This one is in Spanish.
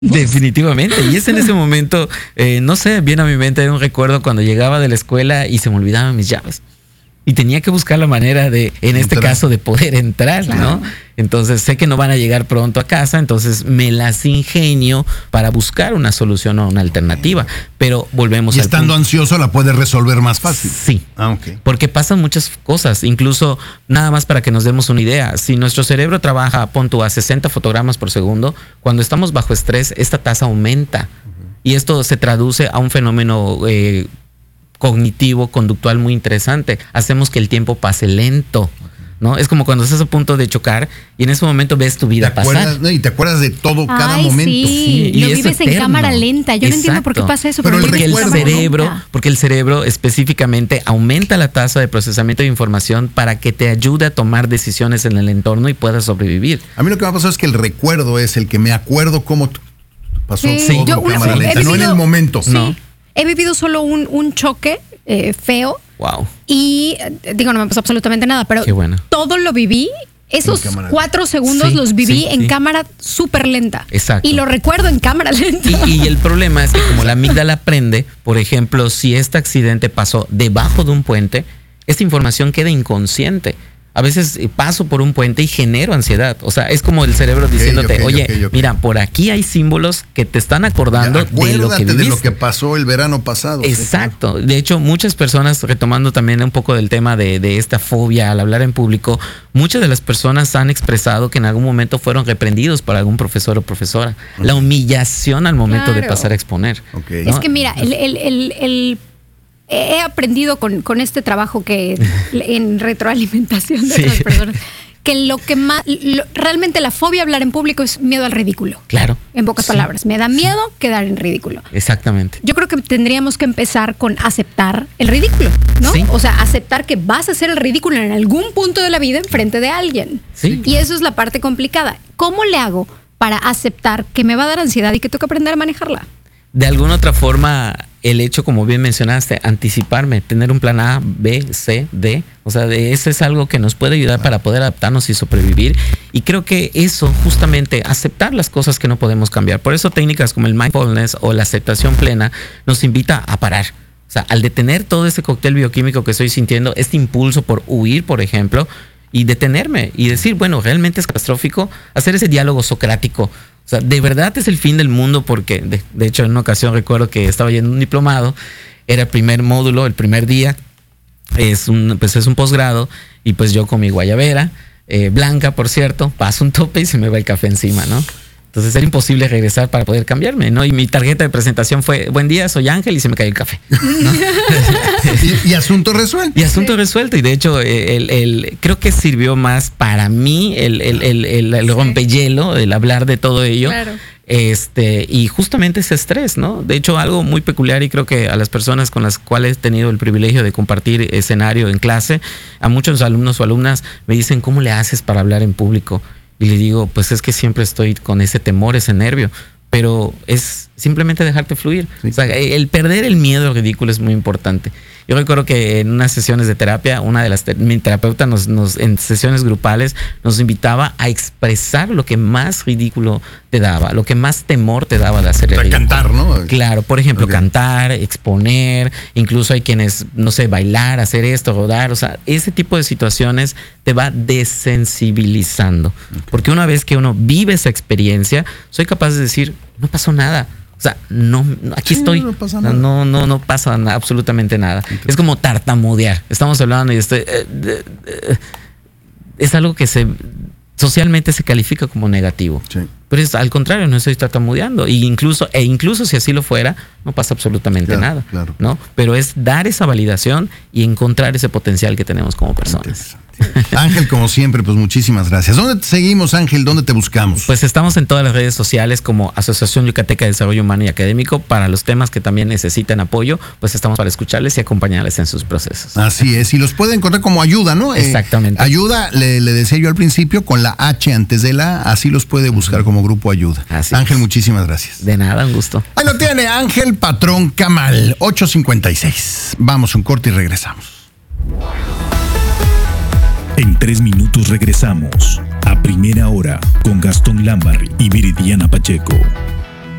Definitivamente. Y es en ese momento, no sé, viene a mi mente un recuerdo cuando llegaba de la escuela y se me olvidaban mis llaves. Y tenía que buscar la manera de, en este caso, de poder entrar, ¿no? Entonces sé que no van a llegar pronto a casa, entonces me las ingenio para buscar una solución o una alternativa. Pero volvemos al punto. Y estando ansioso la puedes resolver más fácil. Sí. Porque pasan muchas cosas, incluso nada más para que nos demos una idea. Si nuestro cerebro trabaja, pon tú, a 60 fotogramas por segundo, cuando estamos bajo estrés, esta tasa aumenta. Y esto se traduce a un fenómeno cognitivo, conductual muy interesante. Hacemos que el tiempo pase lento, ¿no? Es como cuando estás a punto de chocar y en ese momento ves tu vida pasar. Y te acuerdas de todo cada momento. Sí, lo vives en cámara lenta. Yo no entiendo por qué pasa eso. Pero porque el cerebro específicamente aumenta la tasa de procesamiento de información para que te ayude a tomar decisiones en el entorno y puedas sobrevivir. A mí lo que me ha pasado es que el recuerdo es el que me acuerdo cómo pasó todo en cámara lenta, no en el momento. Sí. No. He vivido solo un choque feo. Wow. Y digo, no me pasó absolutamente nada, pero todo lo viví. Esos 4 segundos los viví en cámara súper lenta. Exacto. Y lo recuerdo en cámara lenta. Y el problema es que como la amígdala aprende, por ejemplo, si este accidente pasó debajo de un puente, esta información queda inconsciente. A veces paso por un puente y genero ansiedad. O sea, es como el cerebro diciéndote, mira, por aquí hay símbolos que te están acordando de lo que viviste. De lo que pasó el verano pasado. Exacto. De hecho, muchas personas, retomando también un poco del tema de esta fobia al hablar en público, muchas de las personas han expresado que en algún momento fueron reprendidos por algún profesor o profesora. La humillación al momento de pasar a exponer. ¿No? Es que mira, he aprendido con este trabajo que en retroalimentación de otras personas, que lo que más, realmente la fobia a hablar en público es miedo al ridículo. Claro. En pocas palabras, me da miedo quedar en ridículo. Exactamente. Yo creo que tendríamos que empezar con aceptar el ridículo, ¿no? Sí. O sea, aceptar que vas a hacer el ridículo en algún punto de la vida en frente de alguien. Sí. Y eso es la parte complicada. ¿Cómo le hago para aceptar que me va a dar ansiedad y que tengo que aprender a manejarla? De alguna otra forma, el hecho, como bien mencionaste, anticiparme, tener un plan A, B, C, D, o sea, eso es algo que nos puede ayudar para poder adaptarnos y sobrevivir. Y creo que eso, justamente, aceptar las cosas que no podemos cambiar. Por eso técnicas como el mindfulness o la aceptación plena nos invita a parar. O sea, al detener todo ese cóctel bioquímico que estoy sintiendo, este impulso por huir, por ejemplo, y detenerme y decir, bueno, realmente es catastrófico, hacer ese diálogo socrático. O sea, de verdad es el fin del mundo, porque de hecho en una ocasión recuerdo que estaba yendo a un diplomado, era el primer módulo, el primer día, es un posgrado, y pues yo con mi guayabera, blanca por cierto, paso un tope y se me va el café encima, ¿no? Entonces era imposible regresar para poder cambiarme, ¿no? Y mi tarjeta de presentación fue, buen día, soy Ángel, y se me cayó el café, ¿no? y asunto resuelto. Y asunto resuelto. Y de hecho, creo que sirvió más para mí el rompehielo, el hablar de todo ello. Claro. Y justamente ese estrés, ¿no? De hecho, algo muy peculiar, y creo que a las personas con las cuales he tenido el privilegio de compartir escenario en clase, a muchos alumnos o alumnas me dicen, ¿cómo le haces para hablar en público? Y le digo, pues es que siempre estoy con ese temor, ese nervio, pero es simplemente dejarte fluir. Sí. O sea, el perder el miedo al ridículo es muy importante. Yo recuerdo que en unas sesiones de terapia, mi terapeuta en sesiones grupales nos invitaba a expresar lo que más ridículo te daba, lo que más temor te daba de hacer el ridículo. Cantar, ¿no? Claro, por ejemplo, cantar, exponer, incluso hay quienes, no sé, bailar, hacer esto, rodar, o sea, ese tipo de situaciones te va desensibilizando. Porque una vez que uno vive esa experiencia, soy capaz de decir, no pasó nada. O sea, aquí estoy. No pasa nada. No pasa nada, absolutamente nada. Entonces, es como tartamudear. Estamos hablando y es algo que socialmente se califica como negativo. Sí. Pero es al contrario, no estoy tartamudeando. Incluso si así lo fuera, no pasa absolutamente nada. Claro. ¿No? Pero es dar esa validación y encontrar ese potencial que tenemos como personas. Ángel, como siempre, pues muchísimas gracias. ¿Dónde te seguimos, Ángel? ¿Dónde te buscamos? Pues estamos en todas las redes sociales como Asociación Yucateca de Desarrollo Humano y Académico. Para los temas que también necesitan apoyo, pues estamos para escucharles y acompañarles en sus procesos. Así es, y los pueden encontrar como ayuda, ¿no? Exactamente. Ayuda, le decía yo al principio, con la H antes de la A, así los puede buscar como Grupo Ayuda. Así Ángel, muchísimas gracias. De nada, un gusto. Ahí lo tiene, Ángel Patrón Camal, 8:56. Vamos, un corte y regresamos. En 3 minutos regresamos a Primera Hora con Gastón Lámbar y Viridiana Pacheco.